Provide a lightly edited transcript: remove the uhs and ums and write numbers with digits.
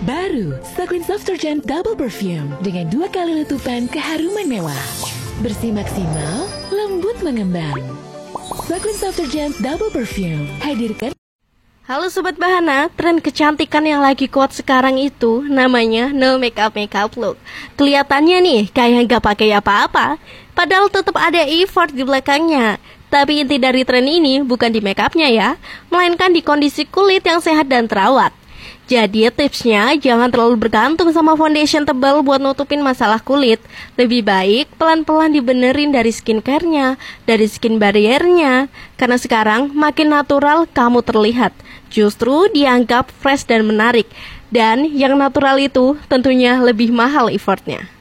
Baru, Saklin Soft Detergent Double Perfume dengan 2 kali letupan keharuman mewah. Bersih maksimal, lembut mengembang. Saklin Soft Detergent Double Perfume hadirkan. Halo Sobat Bahana, tren kecantikan yang lagi kuat sekarang itu namanya no makeup look. Kelihatannya nih kayak gak pakai apa-apa, padahal tetap ada effort di belakangnya. Tapi inti dari tren ini bukan di makeupnya ya, melainkan di kondisi kulit yang sehat dan terawat. Jadi tipsnya jangan terlalu bergantung sama foundation tebal buat nutupin masalah kulit. Lebih baik pelan-pelan dibenerin dari skincare-nya, dari skin barrier-nya. Karena sekarang makin natural kamu terlihat, justru dianggap fresh dan menarik. Dan yang natural itu tentunya lebih mahal effortnya.